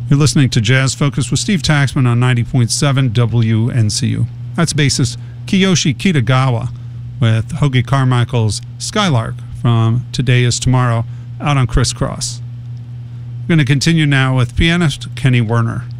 You're listening to Jazz Focus with Steve Taxman on 90.7 WNCU. That's bassist Kiyoshi Kitagawa with Hoagie Carmichael's Skylark from Today is Tomorrow out on Crisscross. We're going to continue now with pianist Kenny Werner.